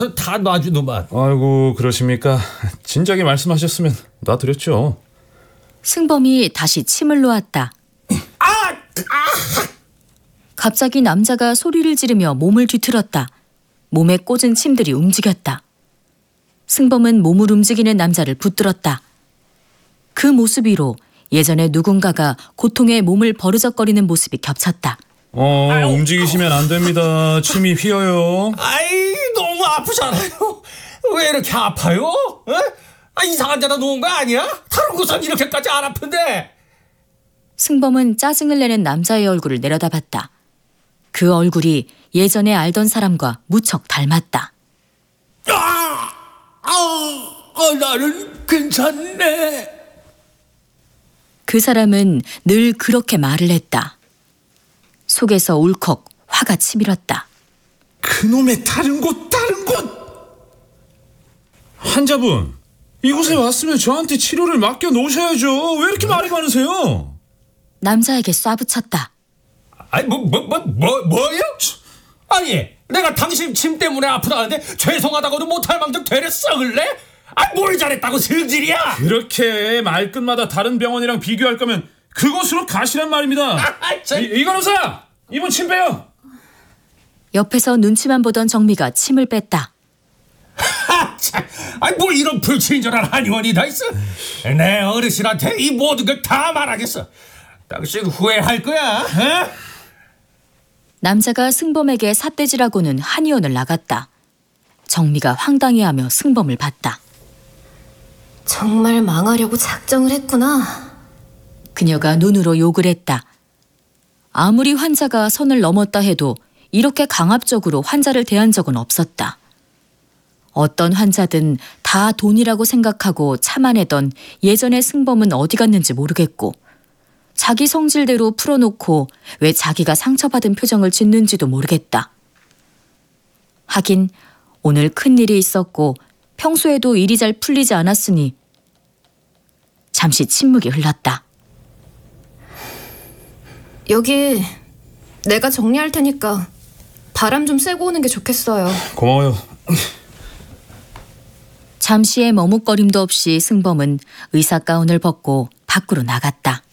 다 놔주더만. 아이고, 그러십니까? 진작에 말씀하셨으면 놔드렸죠. 승범이 다시 침을 놓았다. 갑자기 남자가 소리를 지르며 몸을 뒤틀었다. 몸에 꽂은 침들이 움직였다. 승범은 몸을 움직이는 남자를 붙들었다. 그 모습 위로 예전에 누군가가 고통에 몸을 버르적거리는 모습이 겹쳤다. 움직이시면 안 됩니다. 침이 휘어요. 아이, 너무 아프잖아요. 왜 이렇게 아파요? 이상한 데다 놓은 거 아니야? 다른 곳은 이렇게까지 안 아픈데. 승범은 짜증을 내는 남자의 얼굴을 내려다봤다. 그 얼굴이 예전에 알던 사람과 무척 닮았다. 나는 괜찮네. 그 사람은 늘 그렇게 말을 했다. 속에서 울컥 화가 치밀었다. 그놈의 다른 곳. 환자분, 이곳에 왔으면 저한테 치료를 맡겨 놓으셔야죠. 왜 이렇게 말이 많으세요? 남자에게 쏴붙였다. 아니, 뭐요? 아니, 내가 당신 침 때문에 아프다는데 죄송하다고도 못할 망정 되레 썩을래? 뭘 잘했다고 승질이야? 그렇게 말끝마다 다른 병원이랑 비교할 거면 그곳으로 가시란 말입니다. 이건 의사! 이분 침 빼요! 옆에서 눈치만 보던 정미가 침을 뺐다. 뭘 이런 불친절한 한의원이 다 있어? 내 어르신한테 이 모든 걸 다 말하겠어. 당신 후회할 거야. 남자가 승범에게 삿대질하고는 한의원을 나갔다. 정미가 황당해하며 승범을 봤다. 정말 망하려고 작정을 했구나. 그녀가 눈으로 욕을 했다. 아무리 환자가 선을 넘었다 해도 이렇게 강압적으로 환자를 대한 적은 없었다. 어떤 환자든 다 돈이라고 생각하고 참아내던 예전의 승범은 어디 갔는지 모르겠고 자기 성질대로 풀어놓고 왜 자기가 상처받은 표정을 짓는지도 모르겠다. 하긴 오늘 큰일이 있었고 평소에도 일이 잘 풀리지 않았으니 잠시 침묵이 흘렀다. 여기 내가 정리할 테니까 바람 좀 쐬고 오는 게 좋겠어요. 고마워요. 잠시의 머뭇거림도 없이 승범은 의사 가운을 벗고 밖으로 나갔다.